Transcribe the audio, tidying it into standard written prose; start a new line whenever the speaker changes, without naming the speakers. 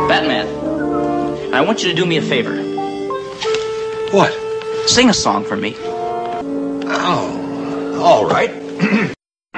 Batman, I want you to do me a favor.
What?
Sing a song for me.
Oh, all right.